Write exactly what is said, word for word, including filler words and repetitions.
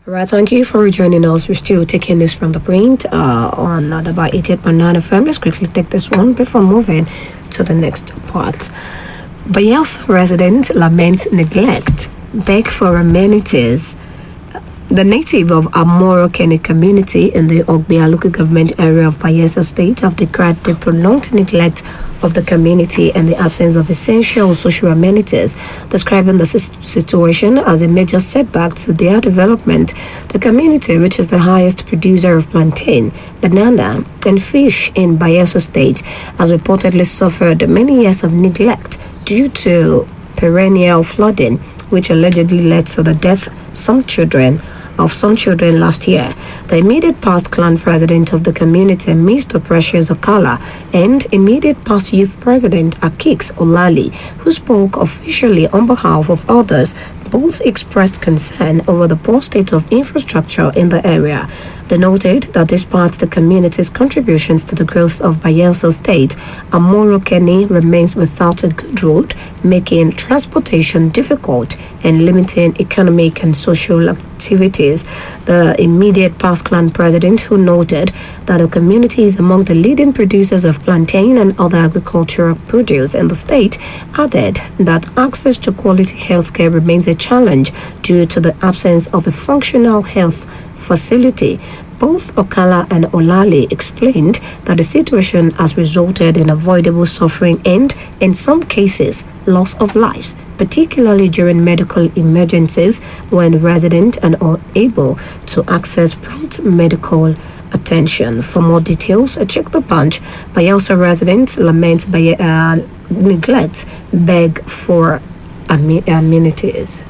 Right, thank you for joining us. We're still taking this from the print uh, on uh, about eighty-eight point nine F M. Let's quickly take this one before moving to the next part. Bayelsa resident laments neglect, beg for amenities. The native of Amoro Kene community in the Ogbia local government area of Bayelsa State have declared the prolonged neglect of the community and the absence of essential social amenities, describing the situation as a major setback to their development. The community, which is the highest producer of plantain, banana, and fish in Bayelsa State, has reportedly suffered many years of neglect due to perennial flooding, which allegedly led to the death of some children of some children last year. The immediate past clan president of the community, Mister Precious Okala, and immediate past youth president, Akix Olali, who spoke officially on behalf of others, both expressed concern over the poor state of infrastructure in the area. They noted that despite the community's contributions to the growth of Bayelsa State, Amoro Kene remains without a good road, making transportation difficult and limiting economic and social activities. The immediate past clan president, who noted that the community is among the leading producers of plantain and other agricultural produce in the state, added that access to quality healthcare remains a challenge due to the absence of a functional health facility. Both Okala and Olali explained that the situation has resulted in avoidable suffering and, in some cases, loss of lives, particularly during medical emergencies when residents are unable to access prompt medical attention. For more details, check the Punch. Bayelsa residents lament by, uh, neglect, beg for amenities.